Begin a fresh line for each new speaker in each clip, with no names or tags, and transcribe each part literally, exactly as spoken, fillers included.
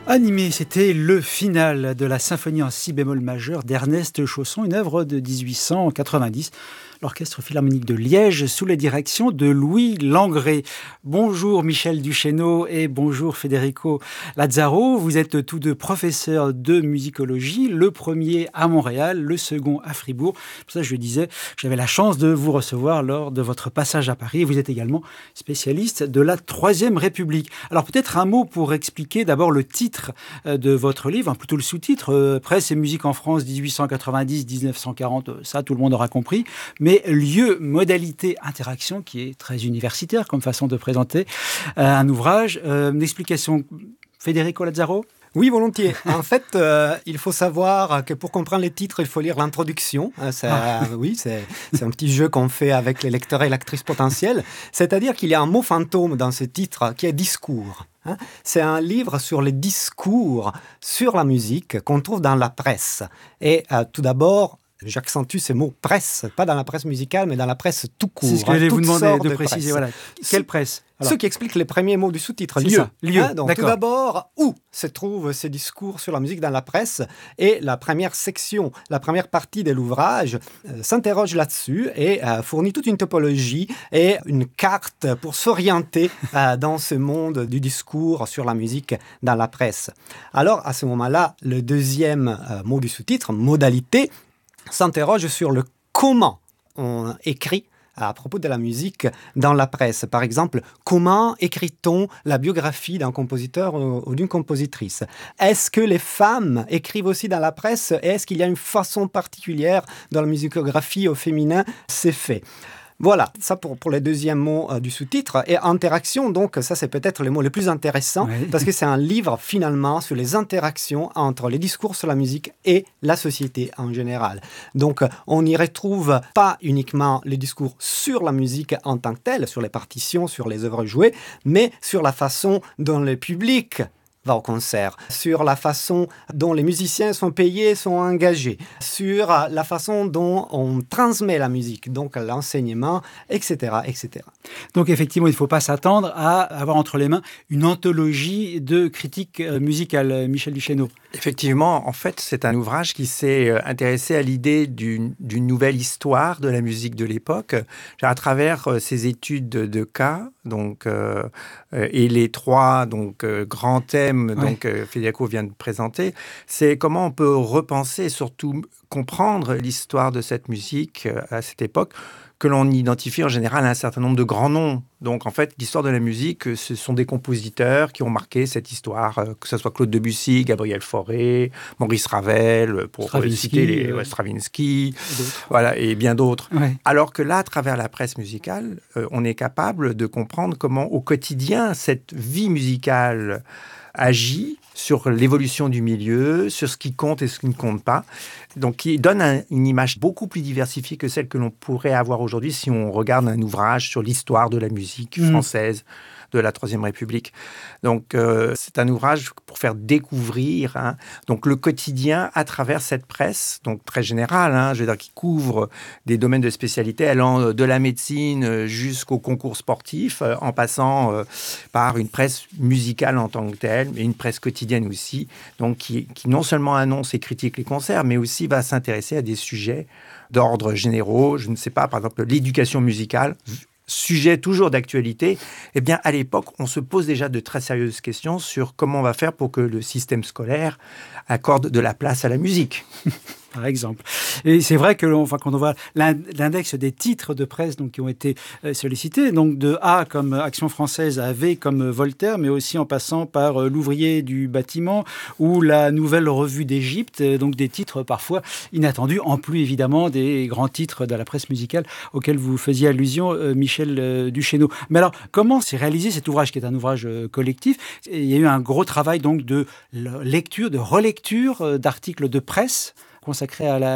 Animé, c'était le final de la symphonie en si bémol majeur d'Ernest Chausson, une œuvre de dix-huit cent quatre-vingt-dix. L'Orchestre Philharmonique de Liège, sous la direction de Louis Langrée. Bonjour Michel Duchesneau et bonjour Federico Lazzaro. Vous êtes tous deux professeurs de musicologie, le premier à Montréal, le second à Fribourg. Pour ça, je disais, j'avais la chance de vous recevoir lors de votre passage à Paris. Vous êtes également spécialiste de la Troisième République. Alors peut-être un mot pour expliquer d'abord le titre de votre livre, plutôt le sous-titre, Presse et musique en France dix-huit cent quatre-vingt-dix à dix-neuf cent quarante, ça tout le monde aura compris. Mais lieu, modalité, interaction, qui est très universitaire comme façon de présenter euh, un ouvrage. Euh, une explication, Federico Lazzaro ?
Oui, volontiers. En fait, euh, il faut savoir que pour comprendre les titres, il faut lire l'introduction. C'est, ah. Oui, c'est, c'est un petit jeu qu'on fait avec les lecteurs et lectrices potentiels. C'est-à-dire qu'il y a un mot fantôme dans ce titre qui est discours. Hein. C'est un livre sur les discours sur la musique qu'on trouve dans la presse. Et euh, tout d'abord, j'accentue ces mots presse, pas dans la presse musicale, mais dans la presse tout court.
C'est ce que
hein,
j'allais vous demander de,
de
préciser.
Presse.
Voilà. Quelle presse ? Alors,
ce qui explique les premiers mots du sous-titre,
c'est
lieu.
Ça, lieu.
Hein, donc, tout d'abord, où se trouvent ces discours sur la musique dans la presse ? Et la première section, la première partie de l'ouvrage euh, s'interroge là-dessus et euh, fournit toute une topologie et une carte pour s'orienter euh, dans ce monde du discours sur la musique dans la presse. Alors, à ce moment-là, le deuxième euh, mot du sous-titre, modalité, s'interroge sur le comment on écrit à propos de la musique dans la presse. Par exemple, comment écrit-on la biographie d'un compositeur ou, ou d'une compositrice ? Est-ce que les femmes écrivent aussi dans la presse ? Est-ce qu'il y a une façon particulière dans la musicographie au féminin ? C'est fait. Voilà, ça pour, pour les deuxièmes mots euh, du sous-titre. Et interaction, donc, ça c'est peut-être le mot le plus intéressant, oui. Parce que c'est un livre finalement sur les interactions entre les discours sur la musique et la société en général. Donc, on n'y retrouve pas uniquement les discours sur la musique en tant que telle, sur les partitions, sur les œuvres jouées, mais sur la façon dont le public va au concert, sur la façon dont les musiciens sont payés, sont engagés, sur la façon dont on transmet la musique, donc l'enseignement, et cetera, et cetera.
Donc effectivement, il ne faut pas s'attendre à avoir entre les mains une anthologie de critiques musicales, Michel Duchesneau.
Effectivement, en fait, c'est un ouvrage qui s'est intéressé à l'idée d'une, d'une nouvelle histoire de la musique de l'époque, à travers ses études de cas, donc euh, et les trois donc euh, grands thèmes ouais. donc euh, Federico vient de présenter, c'est comment on peut repenser et surtout comprendre l'histoire de cette musique euh, à cette époque, que l'on identifie en général à un certain nombre de grands noms. Donc, en fait, l'histoire de la musique, ce sont des compositeurs qui ont marqué cette histoire, que ce soit Claude Debussy, Gabriel Fauré, Maurice Ravel, pour Stravinsky, citer les euh... ouais, Stravinsky, et voilà, et bien d'autres. Ouais. Alors que là, à travers la presse musicale, euh, on est capable de comprendre comment, au quotidien, cette vie musicale agit sur l'évolution du milieu, sur ce qui compte et ce qui ne compte pas. Donc, il donne un, une image beaucoup plus diversifiée que celle que l'on pourrait avoir aujourd'hui si on regarde un ouvrage sur l'histoire de la musique mmh. française de la Troisième République. Donc, euh, c'est un ouvrage pour faire découvrir hein, donc le quotidien à travers cette presse, donc très générale, hein, je veux dire, qui couvre des domaines de spécialité allant de la médecine jusqu'au concours sportif, euh, en passant euh, par une presse musicale en tant que telle, mais une presse quotidienne aussi, donc qui, qui non seulement annonce et critique les concerts, mais aussi va s'intéresser à des sujets d'ordre généraux, je ne sais pas, par exemple, l'éducation musicale, sujet toujours d'actualité, eh bien, à l'époque, on se pose déjà de très sérieuses questions sur comment on va faire pour que le système scolaire accorde de la place à la musique.
Par exemple. Et c'est vrai que enfin, quand on voit l'index des titres de presse donc, qui ont été sollicités, donc de A comme Action française à V comme Voltaire, mais aussi en passant par l'ouvrier du bâtiment ou la Nouvelle Revue d'Égypte, donc des titres parfois inattendus, en plus évidemment des grands titres de la presse musicale auxquels vous faisiez allusion, Michel Duchesneau. Mais alors, comment s'est réalisé cet ouvrage qui est un ouvrage collectif ? Il y a eu un gros travail donc de lecture, de relecture d'articles de presse consacré à la musique ?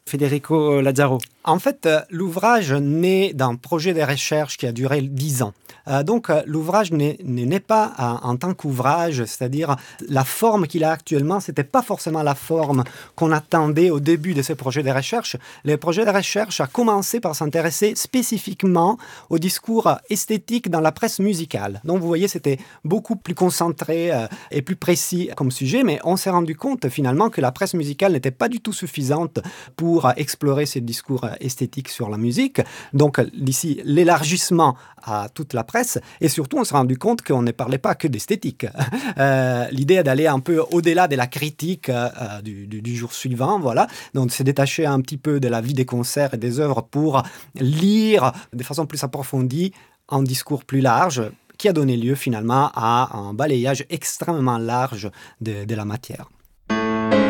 Federico Lazzaro.
En fait, euh, l'ouvrage naît d'un projet de recherche qui a duré dix ans. Euh, donc, euh, l'ouvrage n'est, n'est pas euh, en tant qu'ouvrage, c'est-à-dire la forme qu'il a actuellement, ce n'était pas forcément la forme qu'on attendait au début de ce projet de recherche. Le projet de recherche a commencé par s'intéresser spécifiquement au discours esthétique dans la presse musicale. Donc, vous voyez, c'était beaucoup plus concentré euh, et plus précis comme sujet, mais on s'est rendu compte finalement que la presse musicale n'était pas du tout suffisante pour euh, explorer ce discours esthétique sur la musique. Donc, d'ici, l'élargissement à toute la presse. Et surtout, on s'est rendu compte qu'on ne parlait pas que d'esthétique. Euh, l'idée est d'aller un peu au-delà de la critique euh, du, du, du jour suivant. Voilà. Donc, c'est détacher un petit peu de la vie des concerts et des œuvres pour lire de façon plus approfondie un discours plus large qui a donné lieu finalement à un balayage extrêmement large de, de la matière.